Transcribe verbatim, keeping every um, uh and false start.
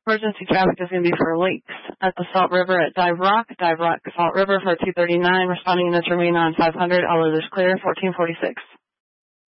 Emergency traffic is going to be for leaks at the Salt River at Dive Rock, Dive Rock, Salt River for two thirty-nine, responding units remain on five hundred, all others clear, fourteen forty-six.